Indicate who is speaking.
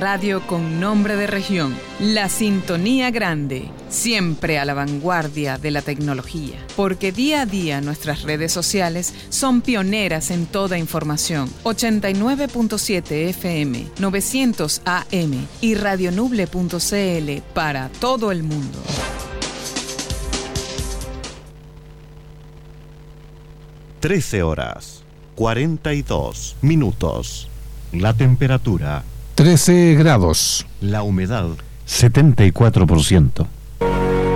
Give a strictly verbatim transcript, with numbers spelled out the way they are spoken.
Speaker 1: radio con nombre de región. La Sintonía Grande, siempre a la vanguardia de la tecnología. Porque día a día nuestras redes sociales son pioneras en toda información. ochenta y nueve punto siete F M, novecientos A M y radionuble punto c l para todo el mundo.
Speaker 2: trece horas, cuarenta y dos minutos. La temperatura,
Speaker 3: trece grados.
Speaker 2: la humedad,
Speaker 3: setenta y cuatro por ciento.